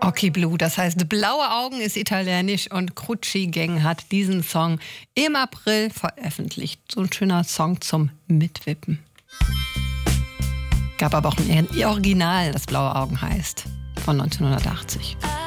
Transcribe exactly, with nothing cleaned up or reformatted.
Occhi Blu, das heißt blaue Augen ist italienisch und Crucci Gang hat diesen Song im April veröffentlicht. So ein schöner Song zum Mitwippen. Gab aber auch ein Original, das blaue Augen heißt, von neunzehnhundertachtzig.